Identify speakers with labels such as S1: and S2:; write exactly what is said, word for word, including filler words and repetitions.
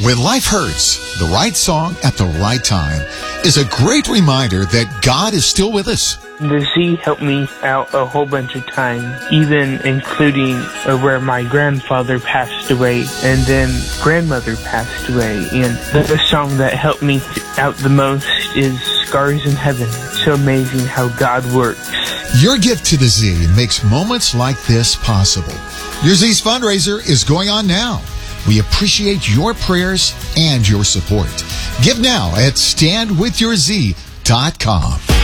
S1: When life hurts, the right song at the right time is a great reminder that God is still with us.
S2: The Z helped me out a whole bunch of times, even including uh, where my grandfather passed away and then grandmother passed away. And the song that helped me out the most is Scars in Heaven. So amazing how God works.
S1: Your gift to the Z makes moments like this possible. Your Z's fundraiser is going on now. We appreciate your prayers and your support. Give now at stand with your z dot com.